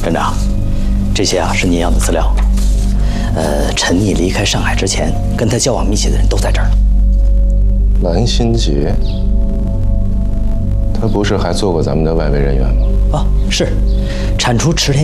站长，这些是您要的资料。陈毅离开上海之前，跟他交往密切的人都在这儿呢。 蓝心杰，他不是还做过咱们的外围人员吗？ 哦，是，铲除池田